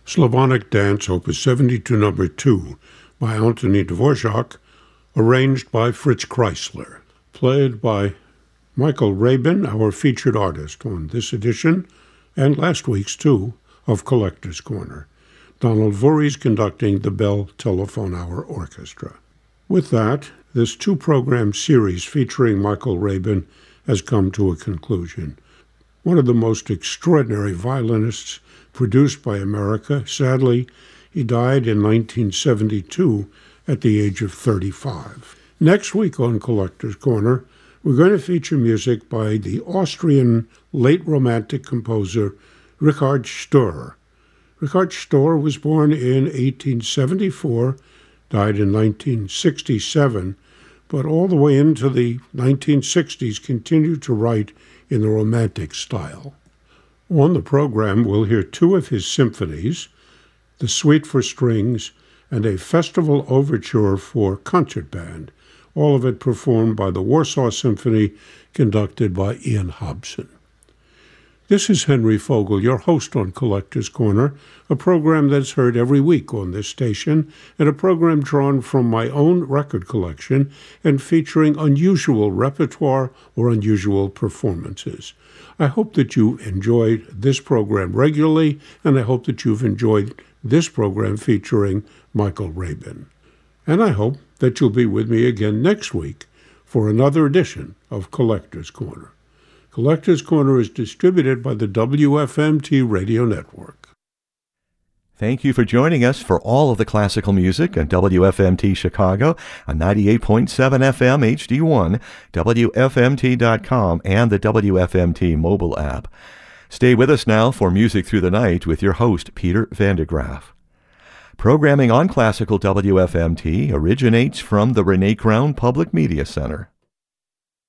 Slavonic Dance, Opus 72, Number 2, by Anthony Dvorak, arranged by Fritz Kreisler, played by Michael Rabin, our featured artist on this edition, and last week's too, of Collector's Corner. Donald Voorhees conducting the Bell Telephone Hour Orchestra. With that, this two-program series featuring Michael Rabin has come to a conclusion. One of the most extraordinary violinists produced by America. Sadly, he died in 1972 at the age of 35. Next week on Collector's Corner, we're going to feature music by the Austrian late Romantic composer Richard Stohr. Richard Stohr was born in 1874, died in 1967, but all the way into the 1960s continued to write in the Romantic style. On the program, we'll hear two of his symphonies, the Suite for Strings and a festival overture for concert band, all of it performed by the Warsaw Symphony, conducted by Ian Hobson. This is Henry Fogel, your host on Collector's Corner, a program that's heard every week on this station, and a program drawn from my own record collection and featuring unusual repertoire or unusual performances. I hope that you enjoyed this program regularly, and I hope that you've enjoyed this program featuring Michael Rabin. And I hope that you'll be with me again next week for another edition of Collector's Corner. Collector's Corner is distributed by the WFMT Radio Network. Thank you for joining us for all of the classical music on WFMT Chicago on 98.7 FM HD1, WFMT.com, and the WFMT mobile app. Stay with us now for Music Through the Night with your host, Peter Vandegraff. Programming on Classical WFMT originates from the Renee Crown Public Media Center.